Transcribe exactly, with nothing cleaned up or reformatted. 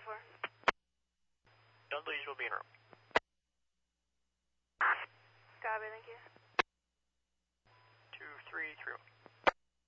for? Dudley's will be in room. Copy, thank you.